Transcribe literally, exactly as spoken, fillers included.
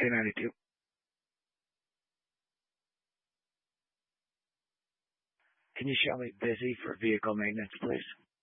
three ninety-two. Can you show me busy for vehicle maintenance, please?